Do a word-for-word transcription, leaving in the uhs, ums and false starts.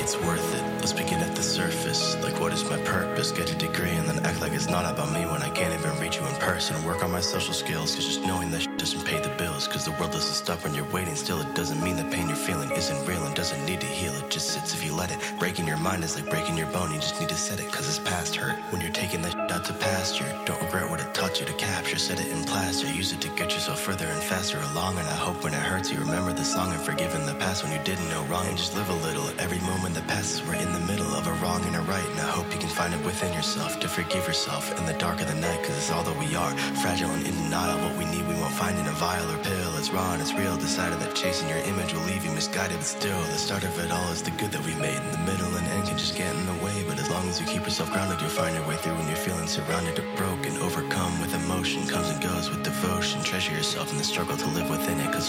it's worth it. Let's begin at the surface. Like, what is my purpose? Get a degree and then act like it's not about me when I can't even reach you in person. Work on my social skills, cause just knowing that shit doesn't pay the bills. Cause the world doesn't stop when you're waiting. Still, it doesn't mean the pain you're feeling isn't real and doesn't need to heal. It just sits if you let it. Breaking your mind is like breaking your bone. You just need to set it, cause it's past hurt. When you're taking that shit out to pasture, don't regret what it taught you to capture. Set it in plaster, use it to get yourself further and faster along. And I hope when it hurts you remember the song and forgive in the past when you didn't know wrong. And just live a little. Every moment that passes, we're in the middle of a wrong and a right. And I hope you can find it within yourself to forgive yourself in the dark of the night. Cause it's all that we are, fragile and in denial. What we need we won't find in a vial or pill. It's raw and it's real. Decided that chasing your image will leave you misguided. But still, the start of it all is the good that we made. In the middle and end can just get in the way. But as long as you keep yourself grounded, you'll find your way through when you're feeling surrounded or broken. Overcome with emotion, comes and goes with devotion. Treasure yourself in the struggle to live within it. Cause